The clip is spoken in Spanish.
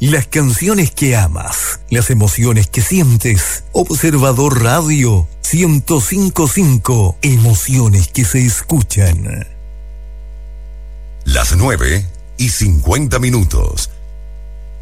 las canciones que amas, las emociones que sientes. Observador Radio 105.5, emociones que se escuchan. Las 9:50.